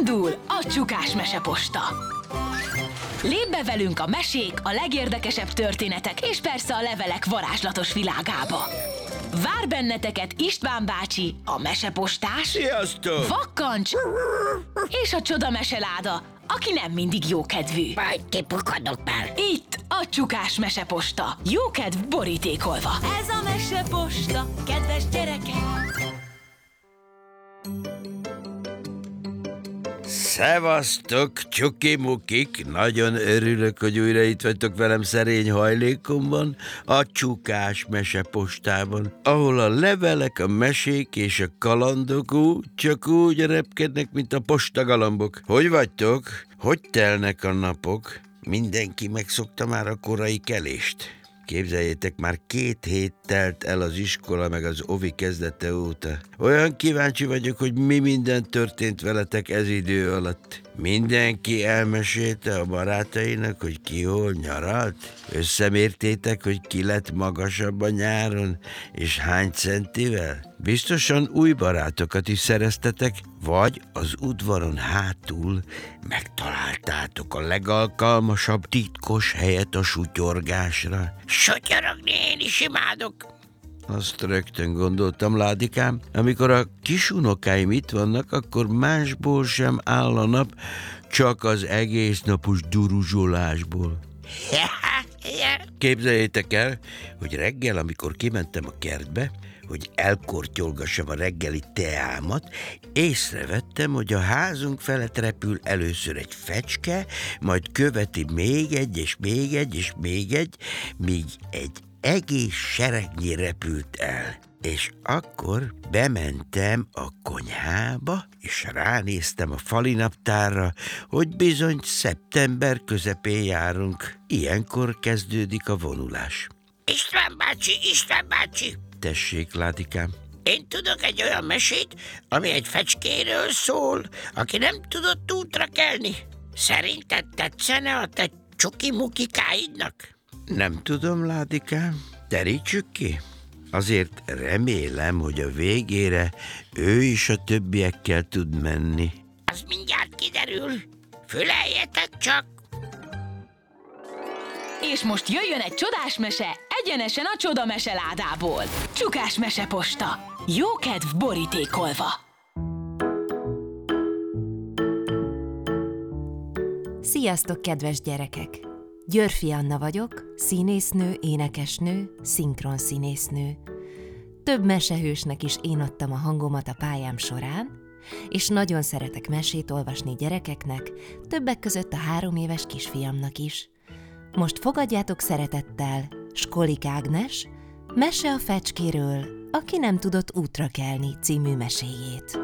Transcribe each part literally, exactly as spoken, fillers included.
Indul a Csukás Meseposta! Lépj be velünk a mesék, a legérdekesebb történetek és persze a levelek varázslatos világába. Vár benneteket István bácsi, a mesepostás, Sziasztok! Vakkancs és a csoda meseláda, aki nem mindig jókedvű. Majd kipukadok már. Itt a Csukás Meseposta. Jókedv borítékolva. Ez a Meseposta, kedves gyerekek! Szevasztok, csuki-mukik! Nagyon örülök, hogy újra itt vagytok velem szerény hajlékomban, a Csukás Mesepostában, ahol a levelek, a mesék és a kalandok úgy, csak úgy repkednek, mint a postagalambok. Hogy vagytok? Hogy telnek a napok? Mindenki megszokta már a korai kelést. Képzeljétek, már két hét telt el az iskola meg az ovi kezdete óta. Olyan kíváncsi vagyok, hogy mi minden történt veletek ez idő alatt. Mindenki elmesélte a barátainak, hogy ki hol nyaralt? Összemértétek, hogy ki lett magasabb a nyáron, és hány centivel? Biztosan új barátokat is szereztetek, vagy az udvaron hátul megtaláltátok a legalkalmasabb titkos helyet a sutyorgásra. Sutyorogni én is imádok. Azt rögtön gondoltam, Ládikám, amikor a kisunokáim itt vannak, akkor másból sem áll a nap, csak az egész napos duruzsolásból. Képzeljétek el, hogy reggel, amikor kimentem a kertbe, hogy elkortyolgassam a reggeli teámat, észrevettem, hogy a házunk felett repül először egy fecske, majd követi még egy, és még egy, és még egy, míg egy egész seregnyi repült el. És akkor bementem a konyhába, és ránéztem a falinaptárra, hogy bizony szeptember közepén járunk. Ilyenkor kezdődik a vonulás. István bácsi, István bácsi! Tessék, Ládikám. Én tudok egy olyan mesét, ami egy fecskéről szól, aki nem tudott útra kelni. Szerinted tetszene a te csuki-mukikáidnak? Nem tudom, Ládikám. Terítsük ki. Azért remélem, hogy a végére ő is a többiekkel tud menni. Az mindjárt kiderül. Füleljetek csak! És most jöjjön egy csodás mese, egyenesen a csoda meseládából. Csukás Meseposta. Jókedv borítékolva. Sziasztok, kedves gyerekek! Györfi Anna vagyok, színésznő, énekesnő, szinkronszínésznő. Több mesehősnek is én adtam a hangomat a pályám során, és nagyon szeretek mesét olvasni gyerekeknek, többek között a három éves kisfiamnak is. Most fogadjátok szeretettel Skolik Ágnes, Mese a fecskéről, aki nem tudott útra kelni című meséjét.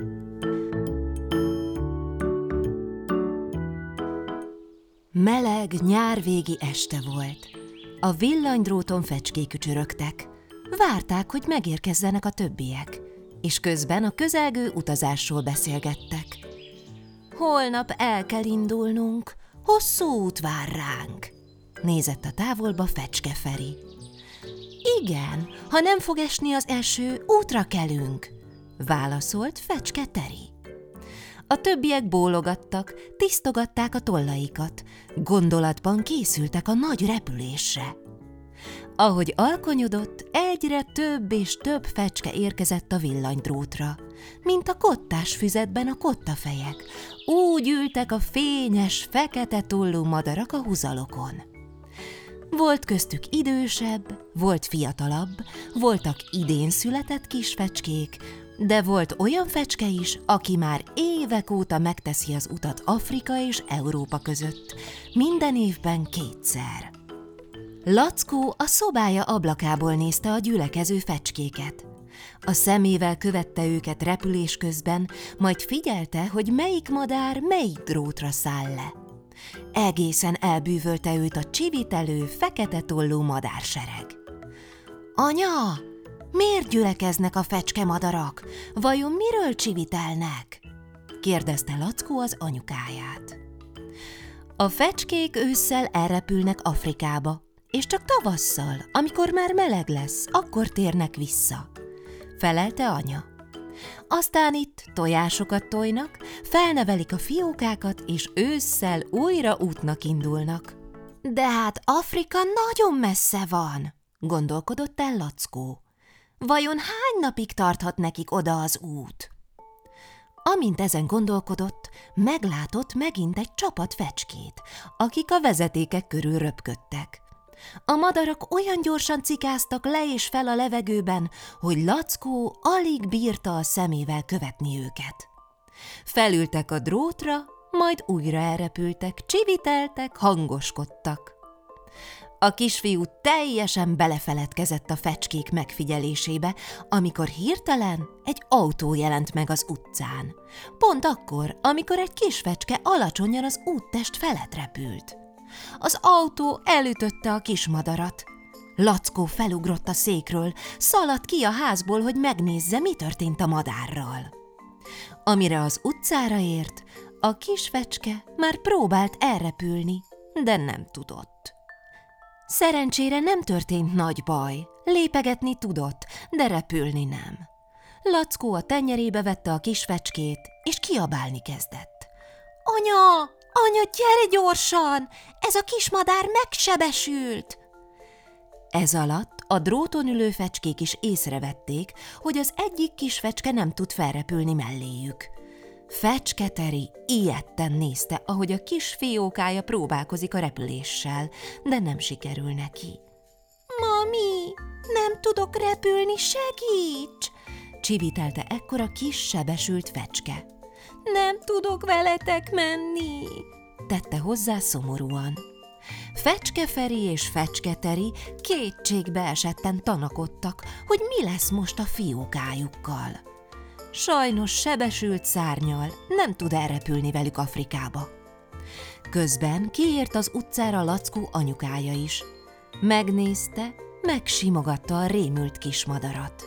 Meleg, nyárvégi este volt. A villanydróton fecskék ücsörögtek. Várták, hogy megérkezzenek a többiek, és közben a közelgő utazásról beszélgettek. Holnap el kell indulnunk, hosszú út vár ránk. Nézett a távolba Fecske Feri. Igen, ha nem fog esni az eső, útra kelünk, válaszolt Fecske Teri. A többiek bólogattak, tisztogatták a tollaikat, gondolatban készültek a nagy repülésre. Ahogy alkonyodott, egyre több és több fecske érkezett a villanydrótra, mint a kottás füzetben a kottafejek. Úgy ültek a fényes, fekete tollú madarak a húzalokon. Volt köztük idősebb, volt fiatalabb, voltak idén született kis fecskék, de volt olyan fecske is, aki már évek óta megteszi az utat Afrika és Európa között, minden évben kétszer. Lackó a szobája ablakából nézte a gyülekező fecskéket. A szemével követte őket repülés közben, majd figyelte, hogy melyik madár melyik drótra száll le. Egészen elbűvölte őt a csivitelő, fekete tollú madársereg. Anya! Miért gyülekeznek a fecskemadarak? Vajon miről csivitelnek? Kérdezte Lackó az anyukáját. A fecskék ősszel elrepülnek Afrikába, és csak tavasszal, amikor már meleg lesz, akkor térnek vissza, felelte anya. Aztán itt tojásokat tojnak, felnevelik a fiókákat, és ősszel újra útnak indulnak. De hát Afrika nagyon messze van, gondolkodott el Lackó. Vajon hány napig tarthat nekik oda az út? Amint ezen gondolkodott, meglátott megint egy csapat fecskét, akik a vezetékek körül röpködtek. A madarak olyan gyorsan cikáztak le és fel a levegőben, hogy Lackó alig bírta a szemével követni őket. Felültek a drótra, majd újra elrepültek, csiviteltek, hangoskodtak. A kisfiú teljesen belefeledkezett a fecskék megfigyelésébe, amikor hirtelen egy autó jelent meg az utcán. Pont akkor, amikor egy kis fecske alacsonyan az úttest felett repült. Az autó elütötte a kismadarat. Lackó felugrott a székről, szaladt ki a házból, hogy megnézze, mi történt a madárral. Amire az utcára ért, a kis fecske már próbált elrepülni, de nem tudott. Szerencsére nem történt nagy baj, lépegetni tudott, de repülni nem. Lackó a tenyerébe vette a kis fecskét, és kiabálni kezdett. Anya, anya, gyere gyorsan! Ez a kismadár megsebesült! Ez alatt a dróton ülő fecskék is észrevették, hogy az egyik kis fecske nem tud felrepülni melléjük. Fecsketeri ijedten nézte, ahogy a kis fiókája próbálkozik a repüléssel, de nem sikerül neki. Mami, nem tudok repülni, segíts! Csivitelte ekkor a kis sebesült fecske. Nem tudok veletek menni, tette hozzá szomorúan. Fecskeferi és Fecsketeri kétségbe esetten tanakodtak, hogy mi lesz most a fiókájukkal. Sajnos sebesült szárnnyal nem tud elrepülni velük Afrikába. Közben kiért az utcára Lackó anyukája is. Megnézte, megsimogatta a rémült kismadarat.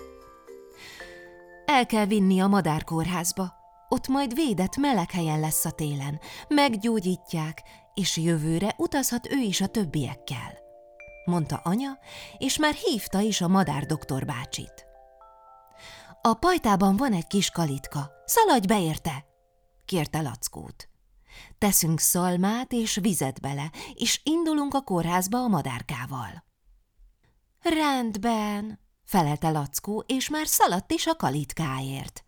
El kell vinni a madárkórházba, ott majd védett meleg helyen lesz a télen, meggyógyítják, és jövőre utazhat ő is a többiekkel, mondta anya, és már hívta is a madárdoktor bácsit. A pajtában van egy kis kalitka, szaladj be érte, kérte Lackót. Teszünk szalmát és vizet bele, és indulunk a kórházba a madárkával. Rendben, felelte Lackó, és már szaladt is a kalitkáért.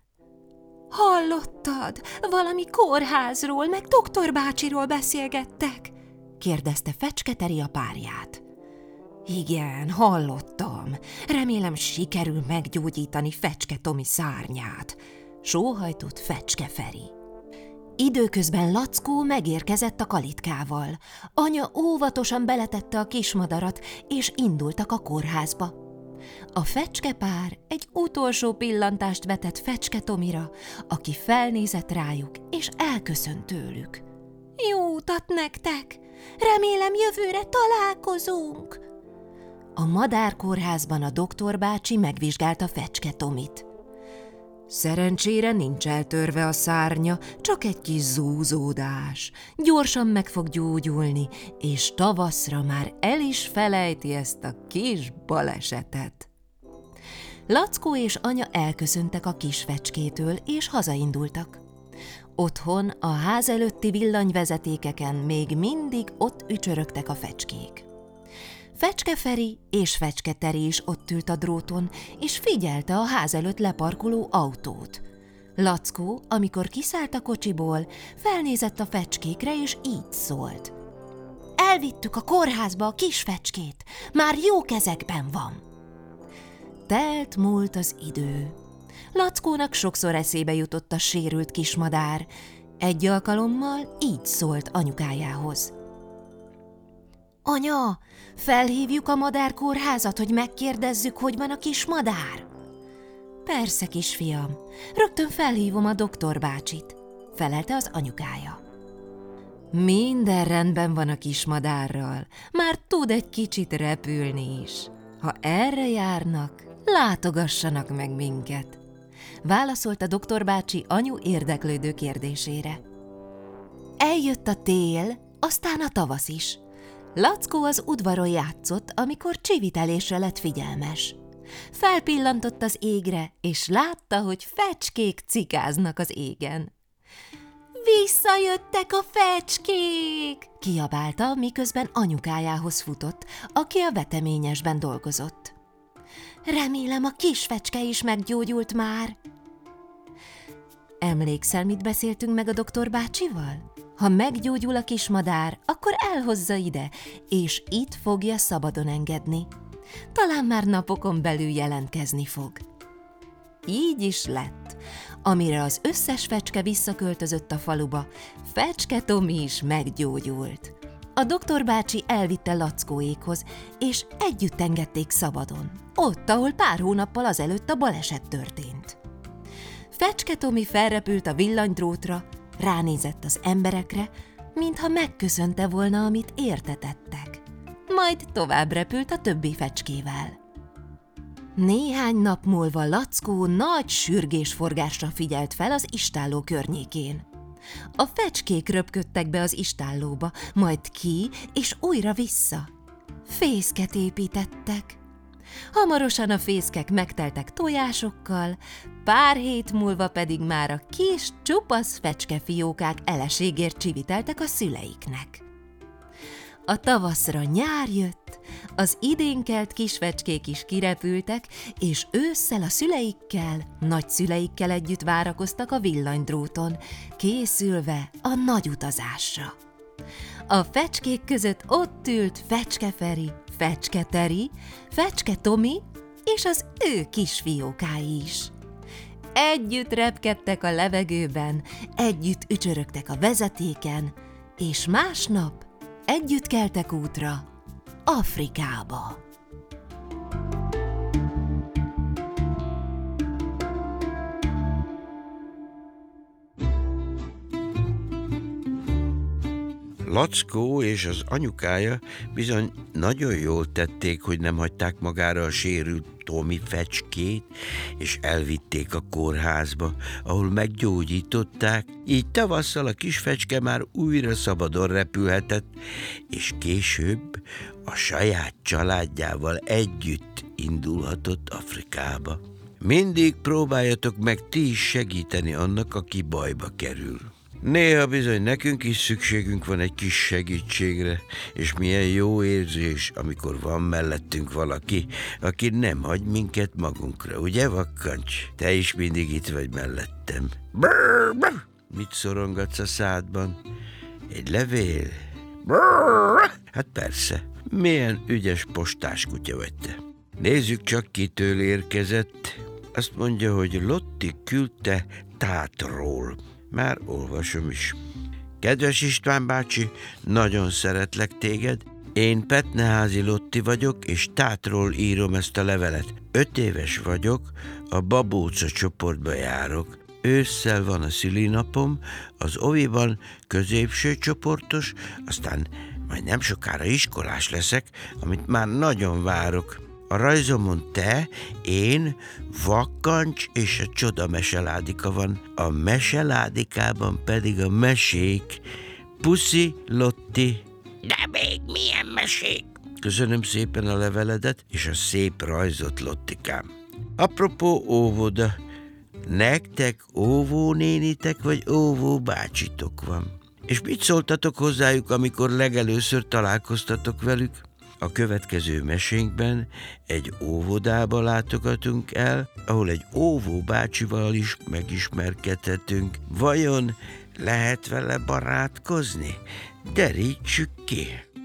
Hallottad? Valami kórházról, meg doktor bácsiról beszélgettek? Kérdezte Fecsketeri a párját. Igen, hallottam. Remélem sikerül meggyógyítani Fecske Tomi szárnyát, sóhajtott Fecskeferi. Időközben Lackó megérkezett a kalitkával. Anya óvatosan beletette a kismadarat, és indultak a kórházba. A fecskepár egy utolsó pillantást vetett Fecske Tomira, aki felnézett rájuk, és elköszönt tőlük. Jó utat nektek! Remélem jövőre találkozunk! A madárkórházban a doktor bácsi megvizsgálta Fecske Tomit. Szerencsére nincs eltörve a szárnya, csak egy kis zúzódás. Gyorsan meg fog gyógyulni, és tavaszra már el is felejti ezt a kis balesetet. Lackó és anya elköszöntek a kis fecskétől, és hazaindultak. Otthon a ház előtti villanyvezetékeken még mindig ott ücsörögtek a fecskék. Fecskeferi és Fecsketeri is ott ült a dróton, és figyelte a ház előtt leparkoló autót. Lackó, amikor kiszállt a kocsiból, felnézett a fecskékre, és így szólt. Elvittük a kórházba a kis fecskét, már jó kezekben van. Telt múlt az idő. Lackónak sokszor eszébe jutott a sérült kismadár. Egy alkalommal így szólt anyukájához. Anya, felhívjuk a madárkórházat, hogy megkérdezzük, hogy van a kis madár? Persze, kisfiam, rögtön felhívom a doktor bácsit, felelte az anyukája. Minden rendben van a kis madárral, már tud egy kicsit repülni is. Ha erre járnak, látogassanak meg minket, válaszolt a doktor bácsi anyu érdeklődő kérdésére. Eljött a tél, aztán a tavasz is. Lackó az udvaron játszott, amikor csivitelésre lett figyelmes. Felpillantott az égre, és látta, hogy fecskék cikáznak az égen. Visszajöttek a fecskék! Kiabálta, miközben anyukájához futott, aki a veteményesben dolgozott. Remélem, a kis fecske is meggyógyult már. Emlékszel, mit beszéltünk meg a doktor bácsival? Ha meggyógyul a kismadár, akkor elhozza ide, és itt fogja szabadon engedni. Talán már napokon belül jelentkezni fog. Így is lett. Amire az összes fecske visszaköltözött a faluba, Fecske Tomi is meggyógyult. A doktor bácsi elvitte Lackóékhoz, és együtt engedték szabadon, ott, ahol pár hónappal azelőtt a baleset történt. Fecske Tomi felrepült a villanydrótra, ránézett az emberekre, mintha megköszönte volna, amit értetettek. Majd tovább repült a többi fecskével. Néhány nap múlva Lackó nagy sürgésforgásra figyelt fel az istálló környékén. A fecskék röpködtek be az istállóba, majd ki és újra vissza. Fészket építettek. Hamarosan a fészkek megteltek tojásokkal, pár hét múlva pedig már a kis, csupasz fecskefiókák eleségért csiviteltek a szüleiknek. A tavaszra nyár jött, az idénkelt kisfecskék is kirepültek, és ősszel a szüleikkel, nagyszüleikkel együtt várakoztak a villanydróton, készülve a nagy utazásra. A fecskék között ott ült Fecske Feri, Fecske Teri, Fecske Tomi és az ő kisfiókái is. Együtt repkedtek a levegőben, együtt ücsörögtek a vezetéken, és másnap együtt keltek útra Afrikába. Lackó és az anyukája bizony nagyon jól tették, hogy nem hagyták magára a sérült Tomi fecskét, és elvitték a kórházba, ahol meggyógyították, így tavasszal a kis fecske már újra szabadon repülhetett, és később a saját családjával együtt indulhatott Afrikába. Mindig próbáljatok meg ti is segíteni annak, aki bajba kerül. Néha bizony nekünk is szükségünk van egy kis segítségre, és milyen jó érzés, amikor van mellettünk valaki, aki nem hagy minket magunkra, ugye, Vakkancs? Te is mindig itt vagy mellettem. Brrr, brrr. Mit szorongatsz a szádban? Egy levél? Brrr. Hát persze, milyen ügyes postás kutya vagy te. Nézzük csak, kitől érkezett. Azt mondja, hogy Lotti küldte Tátról. Már olvasom is. Kedves István bácsi, nagyon szeretlek téged. Én Petneházi Lotti vagyok, és Tátról írom ezt a levelet. Öt éves vagyok, a babóca csoportba járok. Ősszel van a szülinapom, az oviban középső csoportos, aztán majd nem sokára iskolás leszek, amit már nagyon várok. A rajzomon te, én, Vakkancs és a csoda meseládika van. A meseládikában pedig a mesék. Puszi, Lotti. De még milyen mesék? Köszönöm szépen a leveledet és a szép rajzot, Lottikám. Apropó óvoda, nektek óvónénitek vagy óvóbácsitok van? És mit szóltatok hozzájuk, amikor legelőször találkoztatok velük? A következő mesénkben egy óvodába látogatunk el, ahol egy óvóbácsival is megismerkedhetünk. Vajon lehet vele barátkozni? Derítsük ki!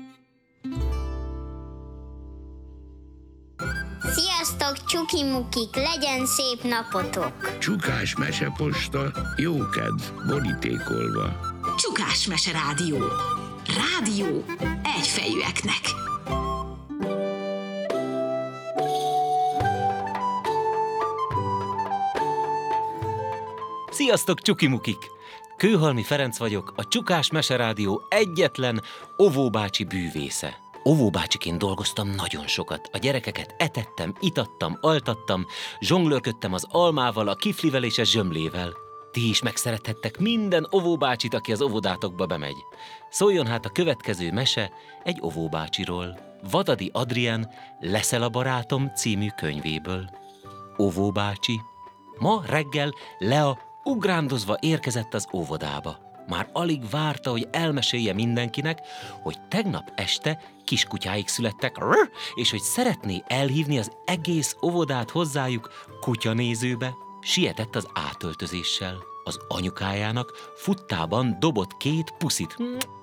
Sziasztok, csuki-mukik, legyen szép napotok! Csukás meseposta, jókedv, borítékolva. Csukás Mese Rádió. Rádió egyfejűeknek. Sziasztok, csukimukik! Kőhalmi Ferenc vagyok, a Csukás Mese Rádió egyetlen óvóbácsi bűvésze. Óvóbácsiként dolgoztam nagyon sokat. A gyerekeket etettem, itattam, altattam, zsonglőrködtem az almával, a kiflivel és a zsömlével. Ti is megszerethettek minden óvóbácsit, aki az óvodátokba bemegy. Szóljon hát a következő mese egy óvóbácsiról. Vadadi Adrien Leszel a barátom című könyvéből. Óvóbácsi. Ma reggel Lea ugrándozva érkezett az óvodába. Már alig várta, hogy elmesélje mindenkinek, hogy tegnap este kiskutyáik születtek, és hogy szeretné elhívni az egész óvodát hozzájuk kutyanézőbe. Sietett az átöltözéssel. Az anyukájának futtában dobott két puszit,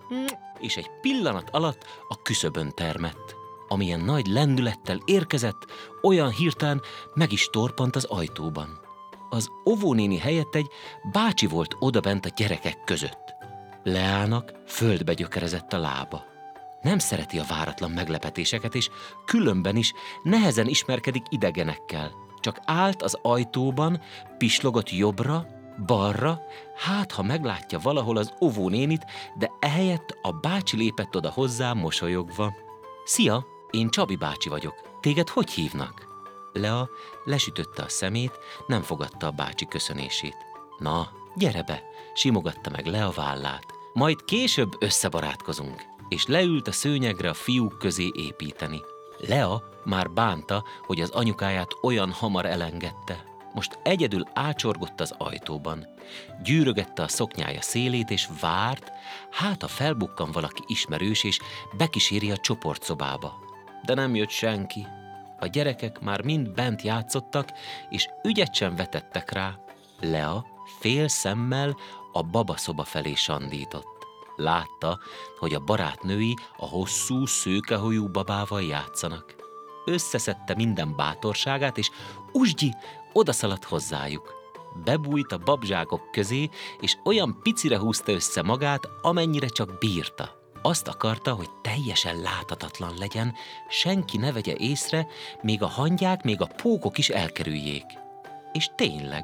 és egy pillanat alatt a küszöbön termett. Amilyen nagy lendülettel érkezett, olyan hirtelen meg is torpant az ajtóban. Az óvónéni helyett egy bácsi volt odabent a gyerekek között. Leának földbe gyökerezett a lába. Nem szereti a váratlan meglepetéseket, és különben is nehezen ismerkedik idegenekkel. Csak állt az ajtóban, pislogott jobbra, balra, hát ha meglátja valahol az óvónénit, de ehelyett a bácsi lépett oda hozzá mosolyogva. Szia, én Csabi bácsi vagyok. Téged hogy hívnak? Lea lesütötte a szemét, nem fogadta a bácsi köszönését. Na, gyere be, simogatta meg Lea vállát. Majd később összebarátkozunk, és leült a szőnyegre a fiúk közé építeni. Lea már bánta, hogy az anyukáját olyan hamar elengedte. Most egyedül ácsorgott az ajtóban. Gyűrögette a szoknyája szélét, és várt, hát ha felbukkan valaki ismerős, és bekíséri a csoportszobába. De nem jött senki. A gyerekek már mind bent játszottak, és ügyet sem vetettek rá. Lea fél szemmel a babaszoba felé sandított. Látta, hogy a barátnői a hosszú, szőkehajú babával játszanak. Összeszedte minden bátorságát, és usgyi, odaszaladt hozzájuk. Bebújt a babzsákok közé, és olyan picire húzta össze magát, amennyire csak bírta. Azt akarta, hogy teljesen láthatatlan legyen, senki ne vegye észre, még a hangyák, még a pókok is elkerüljék. És tényleg,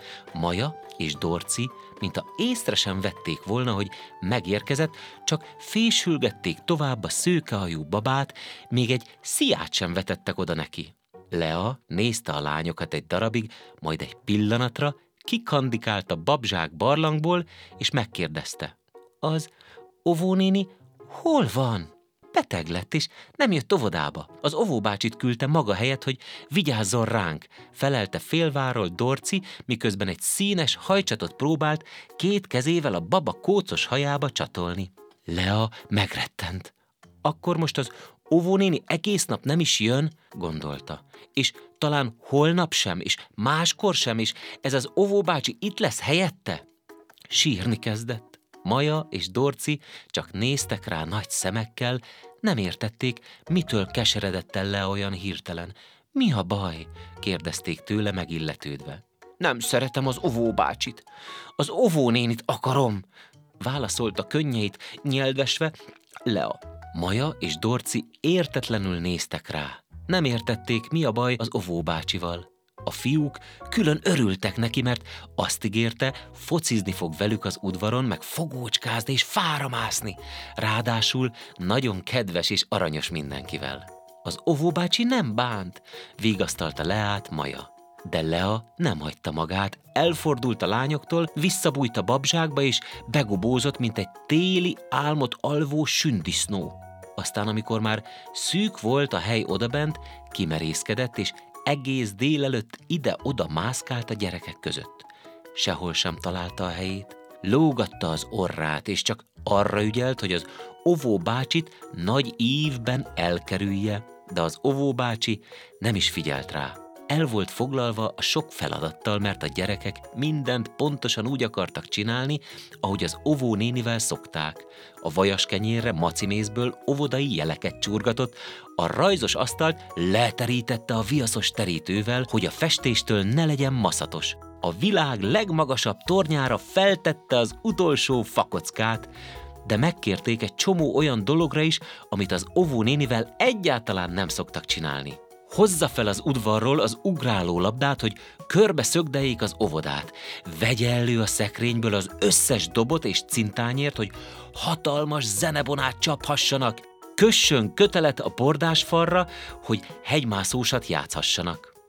Maja és Dorci, mintha észre sem vették volna, hogy megérkezett, csak fésülgették tovább a szőkehajú babát, még egy sziát sem vetettek oda neki. Lea nézte a lányokat egy darabig, majd egy pillanatra kikandikált a babzsák barlangból, és megkérdezte. Az óvónéni hol van? Beteg lett, és nem jött óvodába. Az óvóbácsit küldte maga helyett, hogy vigyázzon ránk, felelte félváról Dorci, miközben egy színes hajcsatot próbált két kezével a baba kócos hajába csatolni. Lea megrettent. Akkor most az óvónéni egész nap nem is jön, gondolta. És talán holnap sem, és máskor sem, és ez az óvóbácsi itt lesz helyette? Sírni kezdett. Maja és Dorci csak néztek rá nagy szemekkel, nem értették, mitől keseredett el le olyan hirtelen. Mi a baj? Kérdezték tőle megilletődve. Nem szeretem az óvóbácsit. Az óvónénit akarom, válaszolta könnyeit nyelvesve Lea. Maja és Dorci értetlenül néztek rá. Nem értették, mi a baj az óvóbácsival. A fiúk külön örültek neki, mert azt ígérte, focizni fog velük az udvaron, meg fogócskázni és fára mászni. Ráadásul nagyon kedves és aranyos mindenkivel. Az óvóbácsi nem bánt, vigasztalta Leát Maja. De Lea nem hagyta magát, elfordult a lányoktól, visszabújt a babzsákba és begobózott, mint egy téli álmot alvó sündisznó. Aztán, amikor már szűk volt a hely odabent, kimerészkedett, és egész délelőtt ide-oda mászkált a gyerekek között. Sehol sem találta a helyét. Lógatta az orrát, és csak arra ügyelt, hogy az óvóbácsit nagy ívben elkerülje, de az óvóbácsi nem is figyelt rá. El volt foglalva a sok feladattal, mert a gyerekek mindent pontosan úgy akartak csinálni, ahogy az óvónénivel szokták. A vajaskenyérre macimészből óvodai jeleket csurgatott, a rajzos asztalt leterítette a viaszos terítővel, hogy a festéstől ne legyen maszatos. A világ legmagasabb tornyára feltette az utolsó fakockát, de megkérték egy csomó olyan dologra is, amit az óvónénivel egyáltalán nem szoktak csinálni. Hozza fel az udvarról az ugráló labdát, hogy körbe szögdeljék az óvodát. Vegye elő a szekrényből az összes dobot és cintányért, hogy hatalmas zenebonát csaphassanak. Kössön kötelet a bordásfalra, hogy hegymászósat játszhassanak.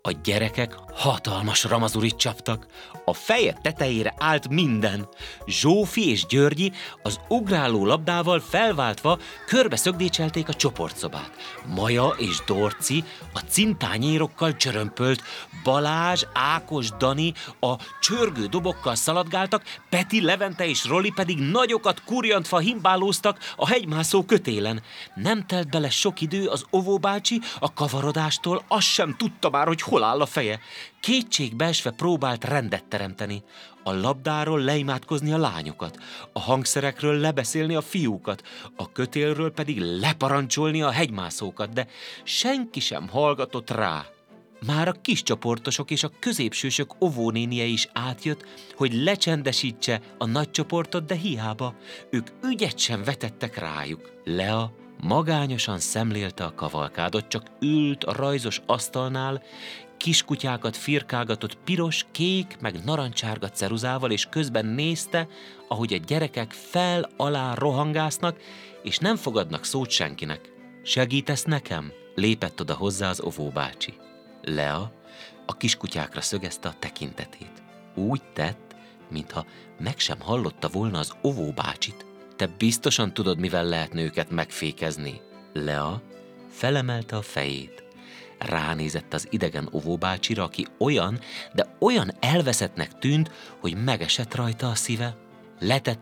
A gyerekek hatalmas ramazurit csaptak. A feje tetejére állt minden. Zsófi és Györgyi az ugráló labdával felváltva körbe szögdécselték a csoportszobát. Maja és Dorci a cintányérokkal csörömpölt, Balázs, Ákos, Dani a csörgő dobokkal szaladgáltak, Peti, Levente és Roli pedig nagyokat kurjantva himbálóztak a hegymászó kötélen. Nem telt bele sok idő, az óvóbácsi a kavarodástól azt sem tudta már, hogy hol áll a feje. Kétségbeesve próbált rendet teremteni. A labdáról leimádkozni a lányokat, a hangszerekről lebeszélni a fiúkat, a kötélről pedig leparancsolni a hegymászókat, de senki sem hallgatott rá. Már a kiscsoportosok és a középsősök óvónénie is átjött, hogy lecsendesítse a nagy csoportot, de hiába, ők ügyet sem vetettek rájuk. Lea magányosan szemlélte a kavalkádot, csak ült a rajzos asztalnál, kiskutyákat firkálgatott piros, kék, meg narancsárga ceruzával, és közben nézte, ahogy a gyerekek fel-alá rohangásznak, és nem fogadnak szót senkinek. Segítesz nekem? Lépett oda hozzá az óvóbácsi. Lea a kiskutyákra szögezte a tekintetét. Úgy tett, mintha meg sem hallotta volna az óvóbácsit. Te biztosan tudod, mivel lehetne őket megfékezni. Lea felemelte a fejét. Ránézett az idegen óvóbácsira, aki olyan, de olyan elveszettnek tűnt, hogy megesett rajta a szíve. Letette